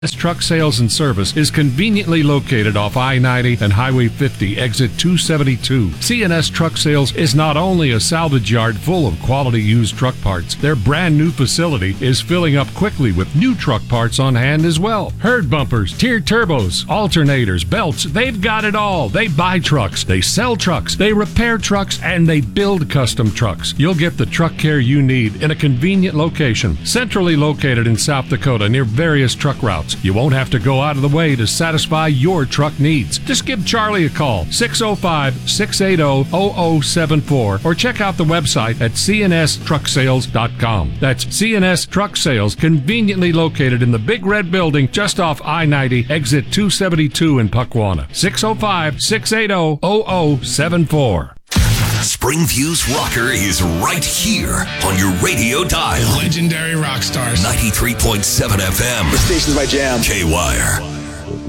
Truck Sales and Service is conveniently located off I-90 and Highway 50, exit 272. CNS Truck Sales is not only a salvage yard full of quality used truck parts, their brand new facility is filling up quickly with new truck parts on hand as well. Herd bumpers, tiered turbos, alternators, belts, they've got it all. They buy trucks, they sell trucks, they repair trucks, and they build custom trucks. You'll get the truck care you need in a convenient location, centrally located in South Dakota near various truck routes. You won't have to go out of the way to satisfy your truck needs. Just give Charlie a call, 605-680-0074, or check out the website at cnstrucksales.com. That's CNS Truck Sales, conveniently located in the Big Red Building just off I-90, exit 272 in Puckwana. 605-680-0074. Springview's Rocker is right here on your radio dial. Legendary rock stars. 93.7 FM. The station's my jam. K-Wire.